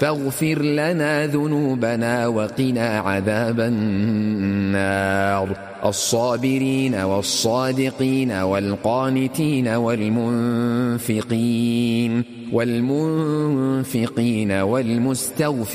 فاغفر لنا ذنوبنا وقنا عذاب النار. الصابرين والصادقين والقانتين والمنفقين والمستغفرين